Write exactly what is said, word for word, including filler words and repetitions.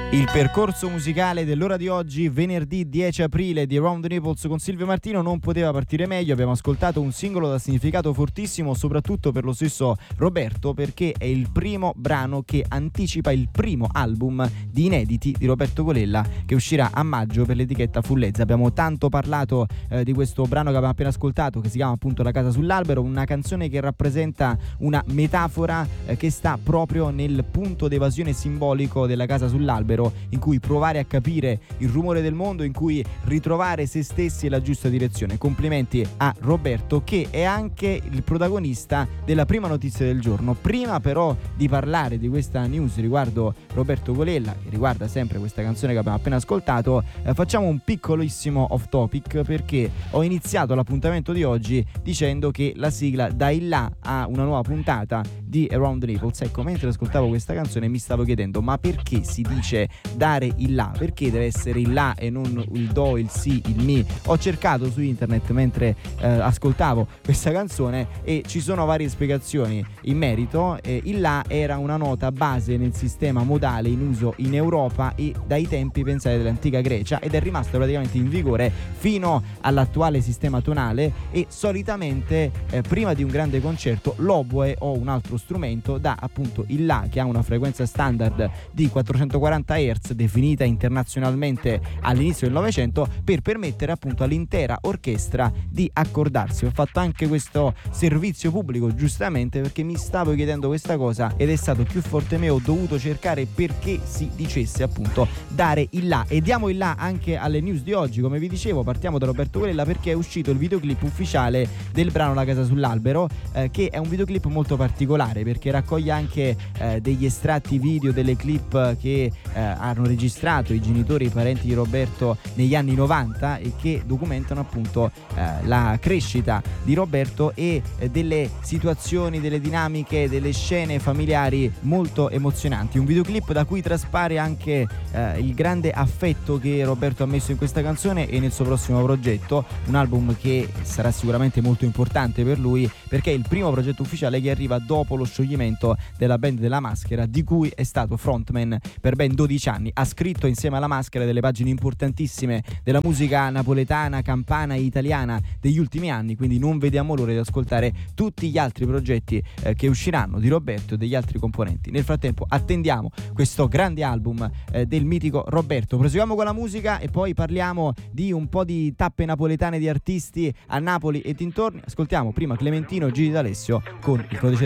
Il percorso musicale dell'ora di oggi, venerdì dieci aprile, di Around the Naples con Silvio Martino non poteva partire meglio. Abbiamo ascoltato un singolo da significato fortissimo, soprattutto per lo stesso Roberto, perché è il primo brano che anticipa il primo album di inediti di Roberto Colella, che uscirà a maggio per l'etichetta Fullezza. Abbiamo tanto parlato eh, di questo brano che abbiamo appena ascoltato, che si chiama appunto La casa sull'albero, una canzone che rappresenta una metafora eh, che sta proprio nel punto d'evasione simbolico della casa sull'albero, in cui provare a capire il rumore del mondo, in cui ritrovare se stessi e la giusta direzione. Complimenti a Roberto, che è anche il protagonista della prima notizia del giorno. Prima però di parlare di questa news riguardo Roberto Colella, che riguarda sempre questa canzone che abbiamo appena ascoltato, eh, facciamo un piccolissimo off topic, perché ho iniziato l'appuntamento di oggi dicendo che la sigla dà il là a una nuova puntata di Around the Naples. Ecco, mentre ascoltavo questa canzone mi stavo chiedendo: ma perché si dice dare il là? Perché deve essere il là e non il do, il sì, il mi? Ho cercato su internet mentre eh, ascoltavo questa canzone e ci sono varie spiegazioni in merito. Eh, il là era una nota base nel sistema modale in uso in Europa e dai tempi, pensate, dell'antica Grecia, ed è rimasto praticamente in vigore fino all'attuale sistema tonale. E solitamente eh, prima di un grande concerto l'oboe o un altro strumento dà appunto il là, che ha una frequenza standard di quattrocentoquaranta hertz, definita internazionalmente all'inizio del Novecento, per permettere appunto all'intera orchestra di accordarsi. Ho fatto anche questo servizio pubblico giustamente perché mi stavo chiedendo questa cosa ed è stato più forte me, ho dovuto cercare perché si dicesse appunto dare il là. E diamo il là anche alle news di oggi. Come vi dicevo, partiamo da Roberto Colella perché è uscito il videoclip ufficiale del brano La casa sull'albero, eh, che è un videoclip molto particolare perché raccoglie anche eh, degli estratti video delle clip che eh, hanno registrato i genitori e i parenti di Roberto negli anni novanta e che documentano appunto eh, la crescita di Roberto e eh, delle situazioni, delle dinamiche, delle scene familiari molto emozionanti. Un videoclip da cui traspare anche eh, il grande affetto che Roberto ha messo in questa canzone e nel suo prossimo progetto, un album che sarà sicuramente molto importante per lui perché è il primo progetto ufficiale che arriva dopo lo scioglimento della band della Maschera, di cui è stato frontman per ben dodici anni. Ha scritto insieme alla Maschera delle pagine importantissime della musica napoletana, campana e italiana degli ultimi anni, quindi non vediamo l'ora di ascoltare tutti gli altri progetti eh, che usciranno di Roberto e degli altri componenti. Nel frattempo attendiamo questo grande album eh, del mitico Roberto. Proseguiamo con la musica e poi parliamo di un po' di tappe napoletane di artisti a Napoli e dintorni. Ascoltiamo prima Clementino, Gigi D'Alessio con il codice